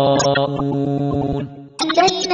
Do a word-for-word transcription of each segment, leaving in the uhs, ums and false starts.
يراءون الذين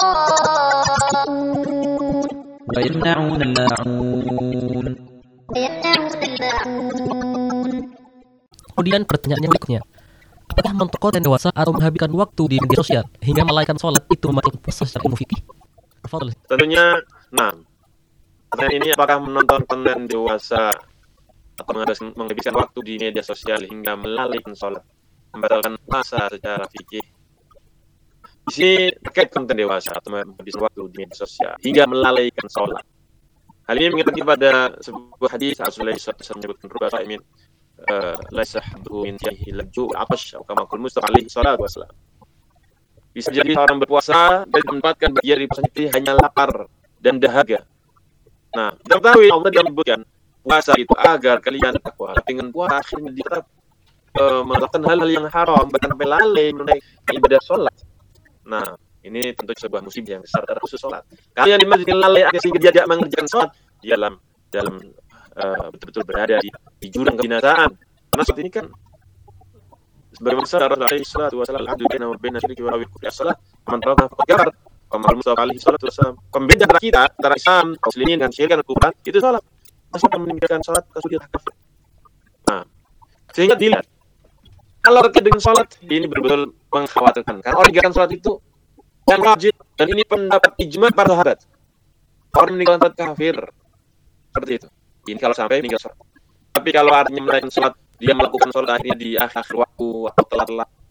يراءون ويمنعون الماعون. ويمنعون الماعون. Kemudian pertanyaan yang berikutnya, apakah menonton konten dewasa atau menghabiskan waktu di media sosial hingga melalaikan sholat itu membatalkan puasa secara ilmu fikih? Tafadhol. Tentunya, nah, pertanyaan ini apakah menonton konten dewasa atau menghabiskan waktu di media sosial hingga melalaikan sholat membatalkan puasa secara fikih? Di sini terkait konten dewasa atau menghabiskan waktu di media sosial hingga melalaikan sholat. Hal ini mengingatkan kepada sebuah hadis Rasulullah shallallahu alaihi wasallam menyebutkan ruba shaimin laisa hadhu min fihi laju apash atau kama qul Mustafa alaihi salatu wasallam. Bisa jadi orang berpuasa dan mendapatkan bagian dari puasanya itu hanya lapar dan dahaga. Nah, kita tahu Allah dalam menyebutkan puasa itu agar kalian takwa. Dengan puasa akhirnya kita uh, melakukan hal-hal yang haram, bahkan sampai lalai menunaikan ibadah sholat. Nah, ini tentu sebuah musibah yang besar terhadap khusus sholat. Kalian di masjid lalai sehingga dia tidak mengerjakan sholat, dia dalam dalam uh, betul-betul berada di, di jurang kebinasaan. Karena sholat ini kan sebagaimana sabda Rasulullah alaihi salatu wasallam, al-'abdu baina wa baina syirki wa awil kufri as-salah, man taraka faqad kafar. Kama Mustafa alaihi salatu wasallam, pembeda antara kita, antara Islam, muslimin dan syirik dan kufran, itu sholat. Masa akan meninggalkan sholat kasudah kafir. Nah, sehingga dilihat kalau terkait dengan sholat ini betul-betul mengkhawatirkan. Karena orang meninggalkan sholat itu yang wajib, dan ini pendapat ijma para sahabat. Orang meninggalkan sholat kafir, seperti itu. Ini kalau sampai meninggal sholat. Tapi kalau artinya menunaikan sholat, dia melakukan sholat akhirnya di akhir waktu atau telat-telat,